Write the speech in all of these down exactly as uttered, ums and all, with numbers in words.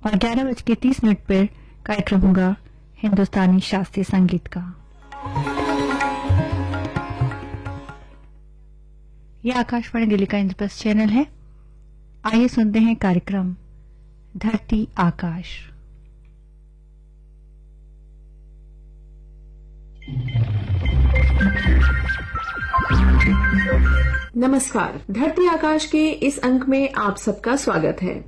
और ग्यारह बज के तीस मिनट पर कार्यक्रम होगा हिंदुस्तानी शास्त्रीय संगीत का। यह आकाशवाणी दिल्ली का इंद्रप्रस्थ चैनल है। आइए सुनते हैं कार्यक्रम धरती आकाश। नमस्कार, धरती आकाश के इस अंक में आप सबका स्वागत है।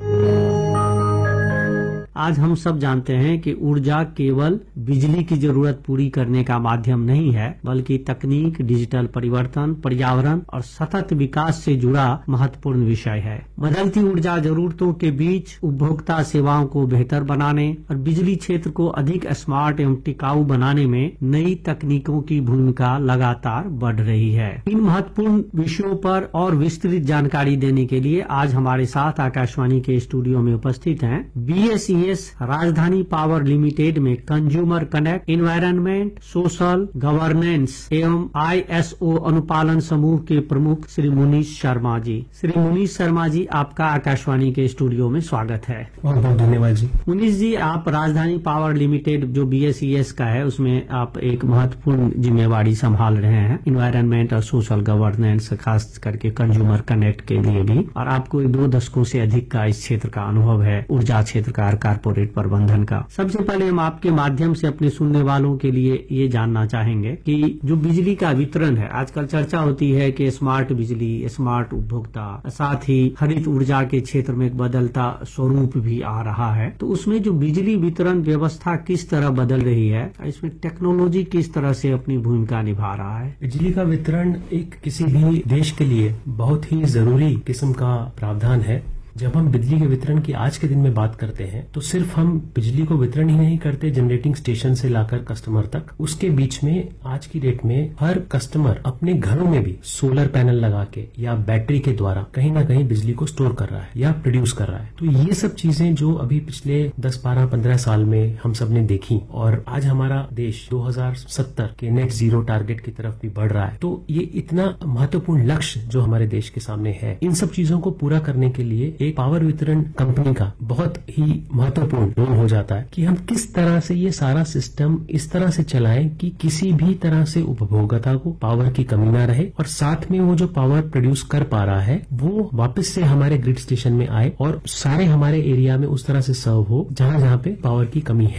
आज हम सब जानते हैं कि ऊर्जा केवल बिजली की जरूरत पूरी करने का माध्यम नहीं है, बल्कि तकनीक, डिजिटल परिवर्तन, पर्यावरण और सतत विकास से जुड़ा महत्वपूर्ण विषय है। बदलती ऊर्जा जरूरतों के बीच उपभोक्ता सेवाओं को बेहतर बनाने और बिजली क्षेत्र को अधिक स्मार्ट एवं टिकाऊ बनाने में नई तकनीकों की भूमिका लगातार बढ़ रही है। इन महत्वपूर्ण विषयों पर और विस्तृत जानकारी देने के लिए आज हमारे साथ आकाशवाणी के स्टूडियो में उपस्थित हैं बीएसईएस राजधानी पावर लिमिटेड में consumer connect, environment, social governance एवं आईएसओ अनुपालन समूह के प्रमुख श्री मुनीश शर्मा जी। श्री मुनीश शर्मा जी, आपका आकाशवाणी के स्टूडियो में स्वागत है। बहुत बहुत धन्यवाद जी। मुनीश जी, आप राजधानी पावर लिमिटेड जो बीएसईएस का है उसमें आप एक महत्वपूर्ण जिम्मेवारी संभाल रहे हैं, एनवायरनमेंट और सोशल गवर्नेंस, खास करके कंज्यूमर कनेक्ट के लिए भी, और आपको दो दशकों से अधिक का इस क्षेत्र का अनुभव है, ऊर्जा क्षेत्र का, कारपोरेट प्रबंधन का। सबसे पहले हम आपके माध्यम से अपने सुनने वालों के लिए ये जानना चाहेंगे कि जो बिजली का वितरण है, आजकल चर्चा होती है कि स्मार्ट बिजली, स्मार्ट उपभोक्ता, साथ ही हरित ऊर्जा के क्षेत्र में एक बदलता स्वरूप भी आ रहा है, तो उसमें जो बिजली वितरण व्यवस्था किस तरह बदल रही है, इसमें टेक्नोलॉजी किस तरह से अपनी भूमिका निभा रहा है? बिजली का वितरण एक किसी भी देश के लिए बहुत ही जरूरी किस्म का प्रावधान है। जब हम बिजली के वितरण की आज के दिन में बात करते हैं तो सिर्फ हम बिजली को वितरण ही नहीं करते जनरेटिंग स्टेशन से लाकर कस्टमर तक, उसके बीच में आज की डेट में हर कस्टमर अपने घरों में भी सोलर पैनल लगा के या बैटरी के द्वारा कहीं ना कहीं बिजली को स्टोर कर रहा है या प्रोड्यूस कर रहा है। तो ये सब चीजें जो अभी पिछले दस बारह पंद्रह साल में हम सब ने देखी और आज हमारा देश दो हज़ार सत्तर के नेट जीरो टारगेट की तरफ भी बढ़ रहा है, तो ये इतना महत्वपूर्ण लक्ष्य जो हमारे देश के सामने है, इन सब चीजों को पूरा करने के लिए एक पावर वितरण कंपनी का बहुत ही महत्वपूर्ण रोल हो जाता है कि हम किस तरह से ये सारा सिस्टम इस तरह से चलाएं कि किसी भी तरह से उपभोक्ता को पावर की कमी ना रहे और साथ में वो जो पावर प्रोड्यूस कर पा रहा है वो वापस से हमारे ग्रिड स्टेशन में आए और सारे हमारे एरिया में उस तरह से सर्व हो जहां जहां पे पावर की कमी है।